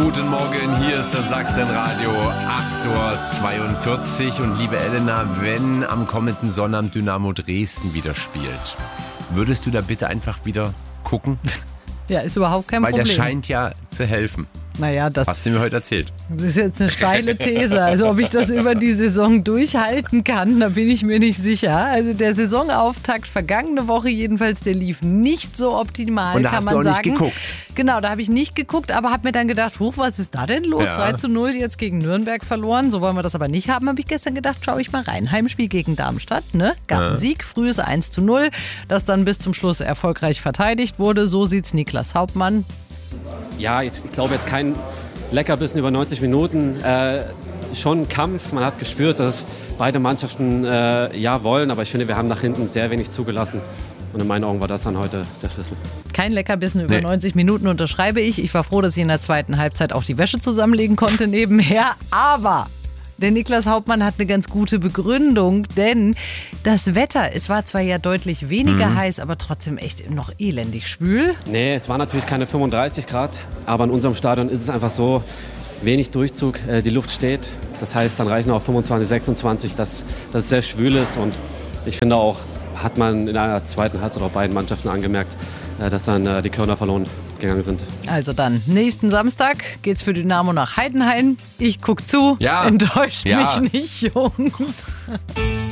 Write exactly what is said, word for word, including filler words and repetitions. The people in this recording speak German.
Guten Morgen, hier ist das Sachsenradio, acht Uhr zweiundvierzig. Und liebe Elena, wenn am kommenden Sonnabend Dynamo Dresden wieder spielt, würdest du da bitte einfach wieder gucken? Ja, ist überhaupt kein Weil Problem. der scheint ja zu helfen. Naja, das Hast du mir heute erzählt? Das ist jetzt eine steile These. Also ob ich das über die Saison durchhalten kann, da bin ich mir nicht sicher. Also der Saisonauftakt vergangene Woche jedenfalls, der lief nicht so optimal, Und da kann hast man du auch sagen. nicht geguckt. Genau, da habe ich nicht geguckt, aber habe mir dann gedacht, huch, was ist da denn los? Ja. drei zu null jetzt gegen Nürnberg verloren. So wollen wir das aber nicht haben, habe ich gestern gedacht, schaue ich mal rein. Heimspiel gegen Darmstadt, ne? Gab einen Sieg, frühes eins zu null, das dann bis zum Schluss erfolgreich verteidigt wurde. So sieht's Niklas Hauptmann. Ja, ich glaube jetzt kein Leckerbissen über neunzig Minuten. Äh, schon ein Kampf. Man hat gespürt, dass beide Mannschaften äh, ja wollen. Aber ich finde, wir haben nach hinten sehr wenig zugelassen. Und in meinen Augen war das dann heute der Schlüssel. Kein Leckerbissen über Nee. neunzig Minuten unterschreibe ich. Ich war froh, dass ich in der zweiten Halbzeit auch die Wäsche zusammenlegen konnte nebenher. Aber der Niklas Hauptmann hat eine ganz gute Begründung, denn das Wetter, es war zwar ja deutlich weniger Mhm. heiß, aber trotzdem echt noch elendig schwül. Nee, es waren natürlich keine fünfunddreißig Grad. Aber in unserem Stadion ist es einfach so, wenig Durchzug, äh, die Luft steht. Das heißt, dann reichen auch fünfundzwanzig, sechsundzwanzig, dass dass es sehr schwül ist. Und ich finde auch, hat man in einer zweiten Halbzeit auch beiden Mannschaften angemerkt, äh, dass dann äh, die Körner verloren gegangen sind. Also dann, nächsten Samstag geht's für Dynamo nach Heidenheim. Ich guck zu, Ja. enttäuscht Ja. mich nicht, Jungs.